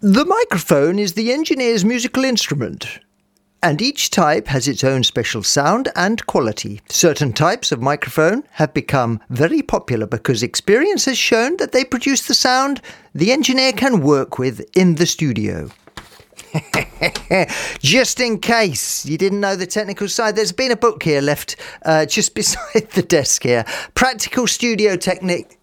The microphone is the engineer's musical instrument, and each type has its own special sound and quality. Certain types of microphone have become very popular because experience has shown that they produce the sound the engineer can work with in the studio. Just in case you didn't know the technical side, there's been a book here left just beside the desk here. Practical Studio Techniques,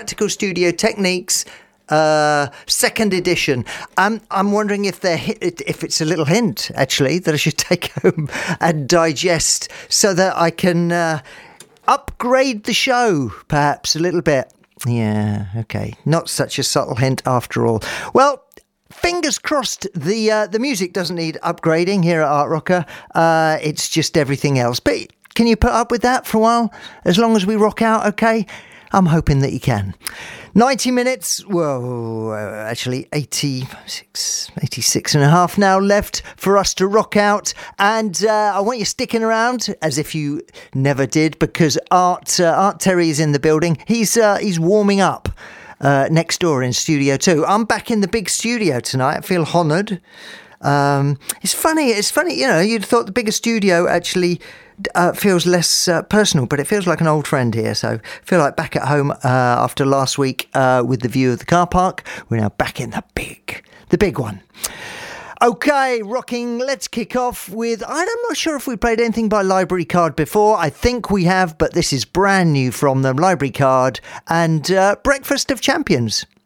second edition. I'm wondering if it's a little hint, actually, that I should take home and digest so that I can upgrade the show, perhaps, a little bit. Yeah, okay. Not such a subtle hint after all. Well, fingers crossed the music doesn't need upgrading here at Art Rocker. It's just everything else. But can you put up with that for a while? As long as we rock out, okay? I'm hoping that you can. 90 minutes, well, actually 86 and a half now left for us to rock out. And I want you sticking around as if you never did, because Art Terry is in the building. He's warming up next door in Studio 2. I'm back in the big studio tonight. I feel honoured. It's funny, you'd thought the bigger studio actually feels less personal, but it feels like an old friend here. So I feel like back at home after last week with the view of the car park. We're now back in the big one. Okay, rocking, let's kick off with, I'm not sure if we played anything by Library Card before. I think we have, but this is brand new from them, Library Card and Breakfast of Champions.